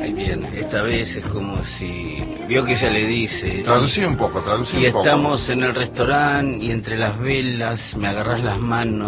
Ahí tiene. Esta vez es como si... Vio que ella le dice... Traducí un poco, y estamos en el restaurante y entre las velas me agarrás las manos